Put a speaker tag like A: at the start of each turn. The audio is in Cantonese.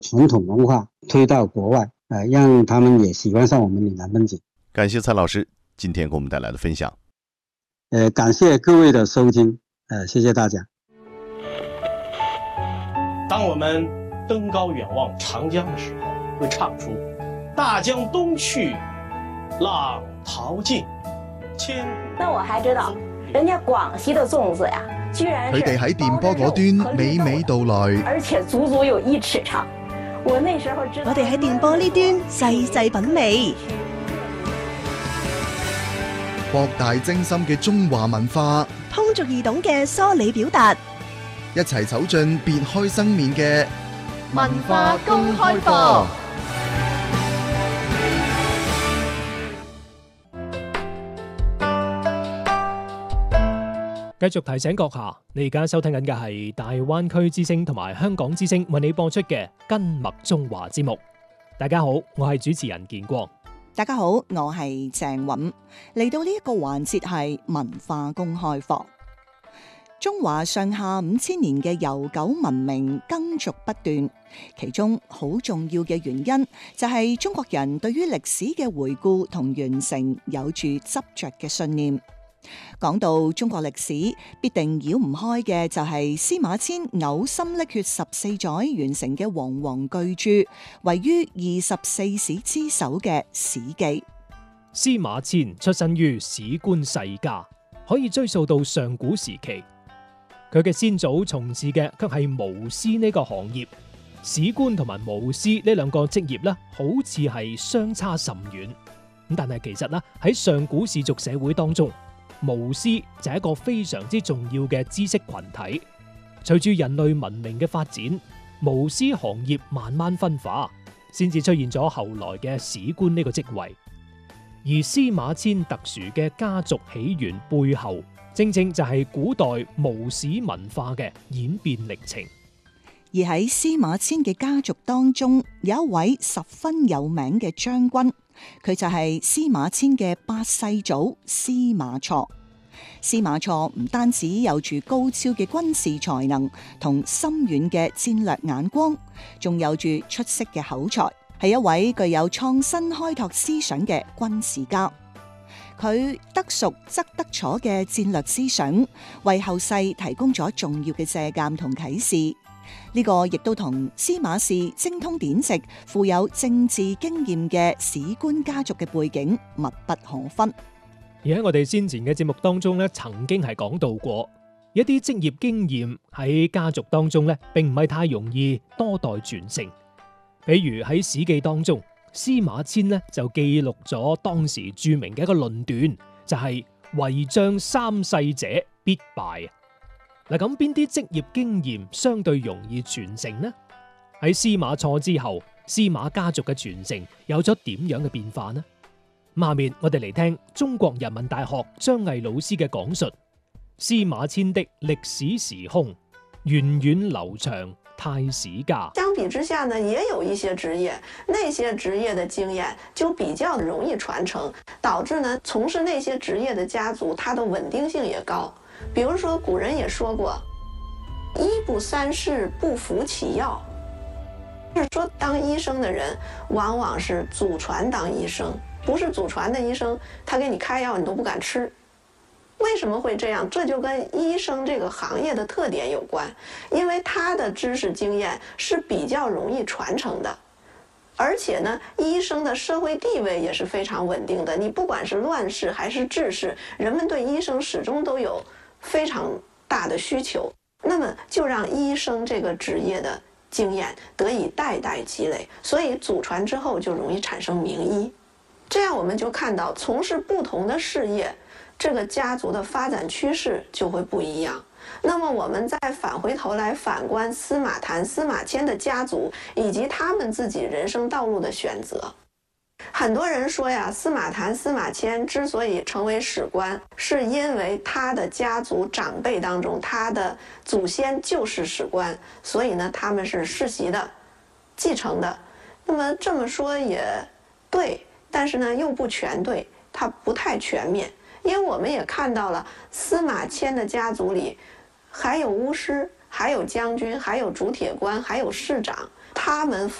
A: 传统文化推到国外，让他们也喜欢上我们岭南风景。
B: 感谢蔡老师今天给我们带来的分享。
A: 感谢各位的收听，谢谢大家。
C: 当我们登高远望长江的时候，会唱出大江东去，浪淘尽，千古。
D: 那我还知道，人家廣西的粽子呀，居然是
E: 佢哋喺電波嗰端娓娓道來，
D: 而且足足有1尺長。我那時候知道，
F: 我哋喺電波呢端細細品味。
E: 博大精深嘅中華文化，
F: 通俗易懂嘅梳理表達，
E: 一齊走進別開生面嘅文化公開課。
G: 繼續提醒閣下，你而家收聽緊嘅係大灣區之聲同埋香港之聲為你播出嘅根脈中華節目。大家好，我係主持人建光。
F: 大家好，我係鄭韻。嚟到呢一個環節係文化公開課。中華上下5000年嘅悠久文明耕耘不斷，其中好重要嘅原因就係中國人對於歷史嘅回顧同完成有住執着嘅信念。講到中國歷史，必定繞唔開嘅就係司馬遷嘔心瀝血14載完成嘅煌煌巨著，位於24史之首嘅《史記》。
G: 司馬遷出身於史官世家，可以追溯到上古時期。佢嘅先祖從事嘅卻係巫師呢個行業。史官同埋巫師呢兩個職業呢，好似係相差甚遠。咁但係其實呢，喺上古氏族社會當中，巫師就係一個非常之重要嘅知識群體。隨住人類文明嘅發展，巫師行業慢慢分化，先至出現咗後來嘅史官呢個職位。而司馬遷特殊嘅家族起源背後，正正就係古代巫史文化嘅演變歷程。
F: 而喺司馬遷嘅家族當中，有一位十分有名嘅將軍，佢就係司馬遷嘅8世祖司馬錯。司馬錯唔單止有住高超嘅軍事才能同深遠嘅戰略眼光，仲有住出色嘅口才，係一位具有創新開拓思想嘅軍事家。佢得熟則得楚嘅戰略思想，為後世提供咗重要嘅借鑒同啟示。呢個亦都同司馬氏精通典籍、富有政治經驗嘅史官家族嘅背景密不可分。
G: 而喺我哋先前嘅節目當中咧，曾經係講到過一啲職業經驗喺家族當中咧，並唔係太容易多代傳承。比如喺《史記》當中，司馬遷咧就記錄咗當時著名嘅一個論斷，就係為將3世者必敗。嗱，咁邊啲職業經驗相對容易傳承呢？喺司馬錯之後，司馬家族嘅傳承有咗點樣嘅變化呢？下面我哋嚟聽中國人民大學張毅老師嘅講述：司馬遷的歷史時空，源遠流長，太史家。
H: 相比之下呢，也有一些職業，那些職業的經驗就比較容易傳承，導致呢從事那些職業的家族，它的穩定性也高。比如說，古人也說過，醫不三世，不服其藥。就是說，當醫生的人往往是祖傳當醫生，不是祖傳的醫生，他給你開藥你都不敢吃。為什麼會這樣？這就跟醫生這個行業的特點有關，因為他的知識經驗是比較容易傳承的，而且呢，醫生的社會地位也是非常穩定的。你不管是亂世還是治世，人們對醫生始終都有非常大的需求，那麼就讓醫生這個職業的經驗得以代代積累，所以祖傳之後就容易產生名醫。這樣我們就看到從事不同的事業，這個家族的發展趨勢就會不一樣。那麼我們再返回頭來反觀司馬談、司馬遷的家族以及他們自己人生道路的選擇。很多人說呀，司馬談、司馬遷之所以成為史官，是因為他的家族長輩當中，他的祖先就是史官，所以呢，他們是世襲的、繼承的。那麼這麼說也對，但是呢，又不全對，它不太全面。因為我們也看到了司馬遷的家族裡，還有巫師，還有將軍，還有主鐵官，還有市長。 他们